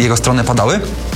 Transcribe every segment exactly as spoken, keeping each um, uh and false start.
jego stronę padały.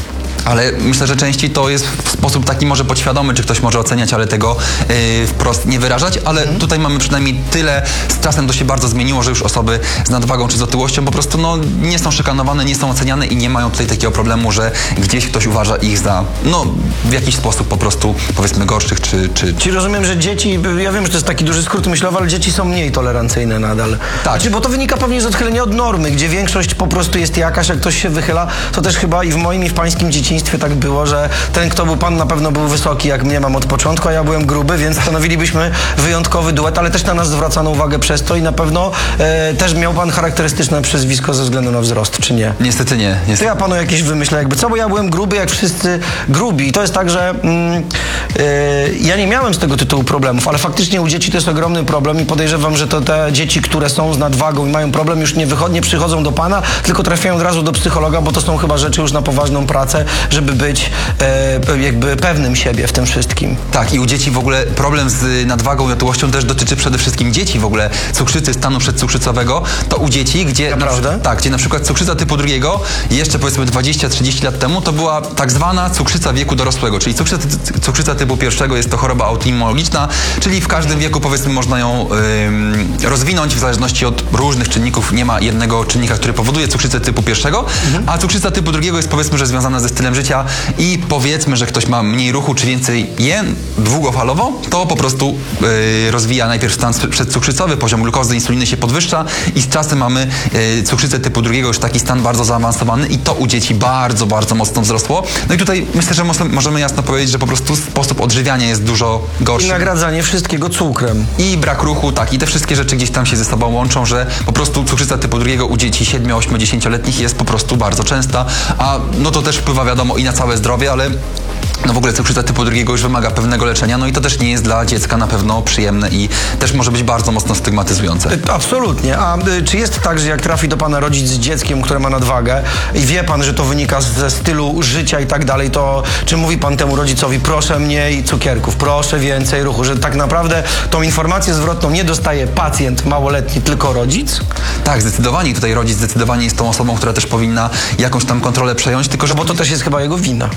Ale myślę, że częściej to jest w sposób taki może podświadomy, czy ktoś może oceniać, ale tego yy, wprost nie wyrażać, ale mhm. tutaj mamy przynajmniej tyle, z czasem to się bardzo zmieniło, że już osoby z nadwagą czy z otyłością po prostu no, nie są szykanowane, nie są oceniane i nie mają tutaj takiego problemu, że gdzieś ktoś uważa ich za, no, w jakiś sposób po prostu, powiedzmy, gorszych, czy... czy... Czyli rozumiem, że dzieci, ja wiem, że to jest taki duży skrót myślowy, ale dzieci są mniej tolerancyjne nadal. Tak. Znaczy, bo to wynika pewnie z odchylenia od normy, gdzie większość po prostu jest jakaś, jak ktoś się wychyla, to też chyba i w moim, i w pańskim dzieciństwie tak było, że ten, kto był pan, na pewno był wysoki, jak mnie mam od początku, a ja byłem gruby, więc stanowilibyśmy wyjątkowy duet, ale też na nas zwracano uwagę przez to i na pewno e, też miał pan charakterystyczne przezwisko ze względu na wzrost, czy nie? Niestety nie. Niestety. To ja panu jakieś wymyślę, jakby co, bo ja byłem gruby, jak wszyscy grubi. I to jest tak, że mm, e, ja nie miałem z tego tytułu problemów, ale faktycznie u dzieci to jest ogromny problem i podejrzewam, że to te dzieci, które są z nadwagą i mają problem, już nie, wychodnie przychodzą do pana, tylko trafiają od razu do psychologa, bo to są chyba rzeczy już na poważną pracę, żeby być e, jakby pewnym siebie w tym wszystkim. Tak, i u dzieci w ogóle problem z nadwagą i otyłością też dotyczy przede wszystkim dzieci w ogóle cukrzycy, stanu przedcukrzycowego, to u dzieci, gdzie... Naprawdę? Na, tak, gdzie na przykład cukrzyca typu drugiego jeszcze powiedzmy dwadzieścia trzydzieści lat temu to była tak zwana cukrzyca wieku dorosłego, czyli cukrzyca, cukrzyca typu pierwszego jest to choroba autoimmunologiczna, czyli w każdym wieku powiedzmy można ją ym, rozwinąć w zależności od różnych czynników, nie ma jednego czynnika, który powoduje cukrzycę typu pierwszego, mhm. a cukrzyca typu drugiego jest powiedzmy, że związana ze stylem życia i powiedzmy, że ktoś ma mniej ruchu czy więcej je długofalowo, to po prostu yy, rozwija najpierw stan przedcukrzycowy, poziom glukozy, insuliny się podwyższa i z czasem mamy yy, cukrzycę typu drugiego, już taki stan bardzo zaawansowany i to u dzieci bardzo, bardzo mocno wzrosło. No i tutaj myślę, że możemy jasno powiedzieć, że po prostu sposób odżywiania jest dużo gorszy. I nagradzanie wszystkiego cukrem. I brak ruchu, tak, i te wszystkie rzeczy gdzieś tam się ze sobą łączą, że po prostu cukrzyca typu drugiego u dzieci siedmiu, ośmiu, dziesięcioletnich jest po prostu bardzo częsta, a no to też wpływa wiadomo i na całe zdrowie, ale no w ogóle cukrzyca typu drugiego już wymaga pewnego leczenia, no i to też nie jest dla dziecka na pewno przyjemne i też może być bardzo mocno stygmatyzujące. Absolutnie. A y, czy jest tak, że jak trafi do pana rodzic z dzieckiem, które ma nadwagę i wie pan, że to wynika ze stylu życia i tak dalej, to czy mówi pan temu rodzicowi, proszę mniej cukierków, proszę więcej ruchu, że tak naprawdę tą informację zwrotną nie dostaje pacjent małoletni, tylko rodzic? Tak, zdecydowanie. Tutaj rodzic zdecydowanie jest tą osobą, która też powinna jakąś tam kontrolę przejąć, tylko że... No bo to też jest chyba jego wina.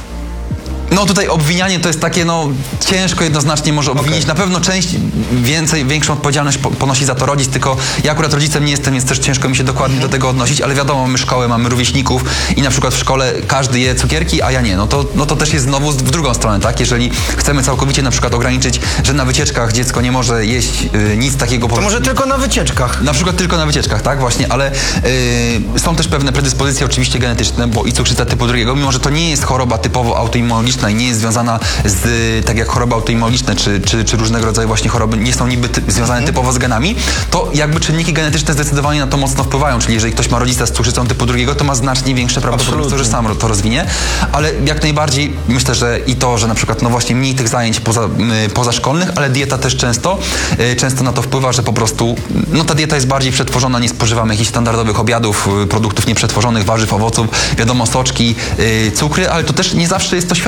No tutaj obwinianie to jest takie, no ciężko jednoznacznie może obwinić. Okay. Na pewno część, więcej, większą odpowiedzialność po, ponosi za to rodzic, tylko ja akurat rodzicem nie jestem, więc też ciężko mi się dokładnie mm. do tego odnosić, ale wiadomo, mamy szkołę, mamy rówieśników i na przykład w szkole każdy je cukierki, a ja nie. No to, no to też jest znowu w drugą stronę, tak? Jeżeli chcemy całkowicie na przykład ograniczyć, że na wycieczkach dziecko nie może jeść y, nic takiego... To może tylko na wycieczkach. Na przykład tylko na wycieczkach, tak? Właśnie, ale y, są też pewne predyspozycje oczywiście genetyczne, bo i cukrzyca typu drugiego, mimo że to nie jest choroba typowo autoimmunologiczna i nie jest związana z, tak jak choroby autoimmunologiczne, czy, czy, czy różnego rodzaju właśnie choroby nie są niby ty, związane mm. typowo z genami, to jakby czynniki genetyczne zdecydowanie na to mocno wpływają, czyli jeżeli ktoś ma rodzica z cukrzycą typu drugiego, to ma znacznie większe prawdopodobieństwo, że sam to rozwinie, ale jak najbardziej myślę, że i to, że na przykład no właśnie mniej tych zajęć poza, y, pozaszkolnych, ale dieta też często, y, często na to wpływa, że po prostu no ta dieta jest bardziej przetworzona, nie spożywamy jakichś standardowych obiadów, y, produktów nieprzetworzonych, warzyw, owoców, wiadomo, soczki, y, cukry, ale to też nie zawsze jest to świadome.